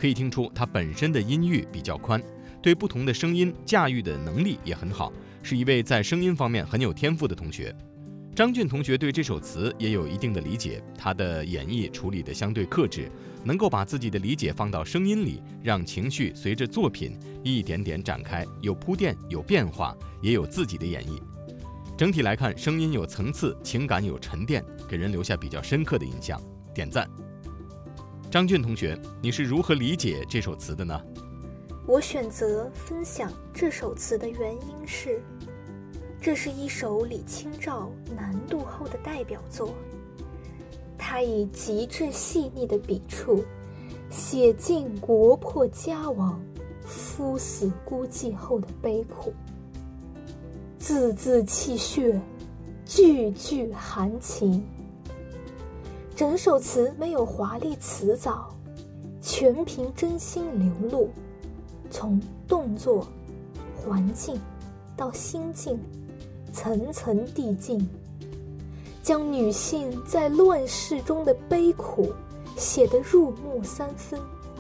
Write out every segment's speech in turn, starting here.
可以听出他本身的音域比较宽，对不同的声音驾驭的能力也很好，是一位在声音方面很有天赋的同学。张俊同学对这首词也有一定的理解，他的演绎处理得相对克制，能够把自己的理解放到声音里，让情绪随着作品一点点展开，有铺垫，有变化，也有自己的演绎。整体来看，声音有层次，情感有沉淀，给人留下比较深刻的印象，点赞。张俊同学，你是如何理解这首词的呢？ 我选择分享这首词的原因是，这是一首李清照南渡后的代表作，他以极致细腻的笔触，写尽国破家亡、夫死孤寂后的悲苦，字字泣血，句句含情。整首词没有华丽辞藻，全凭真心流露，从动作、环境到心境，层层递进，将女性在乱世中的悲苦写得入木三分。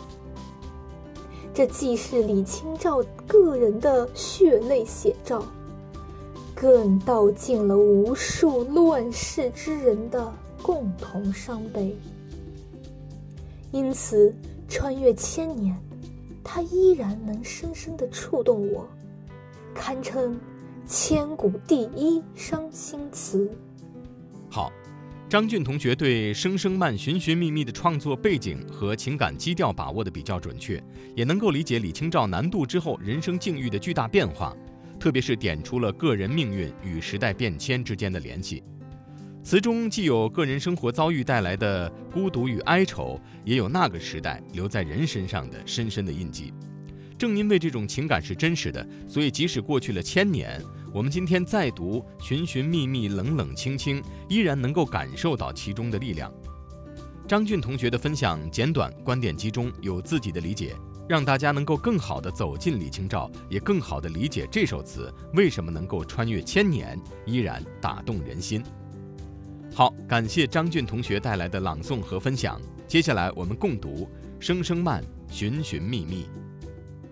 这既是李清照个人的血泪写照，更道尽了无数乱世之人的共同伤悲。因此穿越千年，它依然能深深地触动我，堪称千古第一伤心词。 好，张俊同学对《声声慢》寻寻觅觅的创作背景和情感基调把握得比较准确，也能够理解李清照南渡之后人生境遇的巨大变化，特别是点出了个人命运与时代变迁之间的联系。词中既有个人生活遭遇带来的孤独与哀愁，也有那个时代留在人身上的深深的印记。正因为这种情感是真实的，所以即使过去了1000年，我们今天再读寻寻觅觅、冷冷清清，依然能够感受到其中的力量。张俊同学的分享简短，观点集中，有自己的理解，让大家能够更好地走进李清照，也更好地理解这首词为什么能够穿越1000年，依然打动人心。好，感谢张俊同学带来的朗诵和分享。接下来我们共读《声声慢》，寻寻觅觅。